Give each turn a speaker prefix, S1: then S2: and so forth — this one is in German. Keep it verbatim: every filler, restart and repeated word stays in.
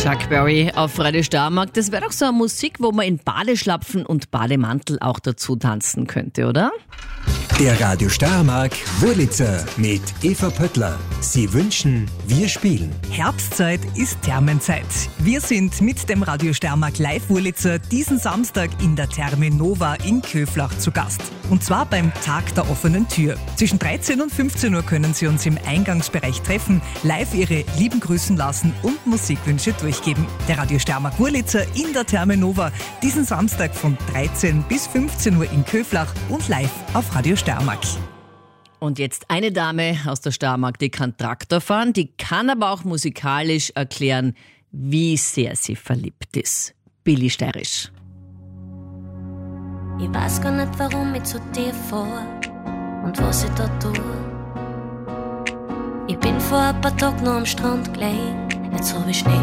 S1: Chuck Berry auf Radio Steiermark. Das wäre doch so eine Musik, wo man in Badeschlapfen und Bademantel auch dazu tanzen könnte, oder?
S2: Der Radio Steiermark Wurlitzer mit Eva Pöttler. Sie wünschen, wir spielen.
S3: Herbstzeit ist Thermenzeit. Wir sind mit dem Radio Steiermark Live Wurlitzer diesen Samstag in der Therme Nova in Köflach zu Gast. Und zwar beim Tag der offenen Tür. Zwischen dreizehn und fünfzehn Uhr können Sie uns im Eingangsbereich treffen, live Ihre Lieben grüßen lassen und Musikwünsche durchgeben. Der Radio Steiermark Wurlitzer in der Therme Nova diesen Samstag von dreizehn bis fünfzehn Uhr in Köflach und live auf Radio Steiermark.
S1: Und jetzt eine Dame aus der Steiermark, die kann Traktor fahren, die kann aber auch musikalisch erklären, wie sehr sie verliebt ist. Billy Steirisch.
S4: Ich weiß gar nicht, warum ich zu dir fahr und was ich da tue. Ich bin vor ein paar Tagen noch am Strand gelegen, jetzt hab ich Schnee